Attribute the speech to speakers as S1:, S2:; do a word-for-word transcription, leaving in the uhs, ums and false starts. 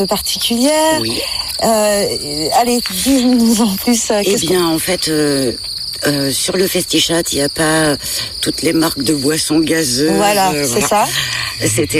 S1: particulière.
S2: Oui.
S1: Euh, allez, dis-nous en plus. Euh,
S2: eh bien, en fait, euh, euh, sur le FestiChat, il n'y a pas toutes les marques de boissons gazeuses.
S1: Voilà,
S2: euh,
S1: c'est
S2: voilà.
S1: ça.
S2: C'était